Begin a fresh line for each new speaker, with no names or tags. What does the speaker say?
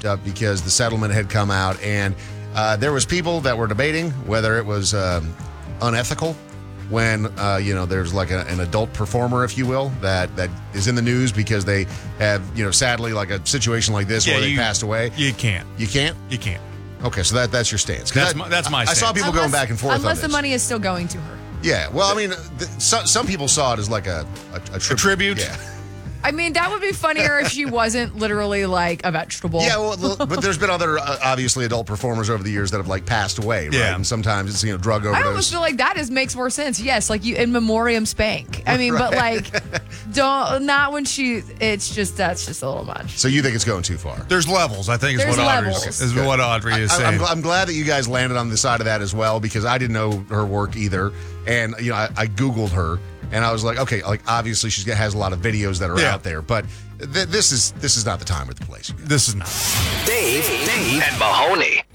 wrapped up because the settlement had come out, and there was people that were debating whether it was unethical when there's like an adult performer, if you will, that is in the news because they have sadly like a situation like this where they passed away.
You can't.
You can't.
You can't.
Okay, so that's your stance.
That's my stance.
I saw people going back and forth.
Unless
on this.
the money is still going to her.
Yeah, well, I mean, some people saw it as like a
tribute.
Yeah.
I mean, that would be funnier if she wasn't literally like a vegetable.
Yeah, well, but there's been other obviously adult performers over the years that have like passed away, right?
Yeah.
And sometimes it's drug overdose.
I almost feel like that makes more sense. Yes, like you in memoriam spank. I mean, but like, not when it's just that's just a little much.
So you think it's going too far?
Theard levels, I think,
There's
what
levels.
what Audrey is saying.
I'm glad that you guys landed on the side of that as well because I didn't know her work either, and I Googled her. And I was like, okay, like obviously she has a lot of videos that are out there, but this is not the time or the place.
This is not.
Dave and Mahoney.